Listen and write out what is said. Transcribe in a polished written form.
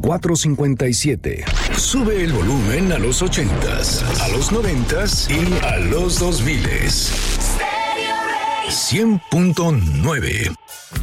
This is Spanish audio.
457. Sube el volumen a los 80s, a los 90s y a los 2000s. 100.9.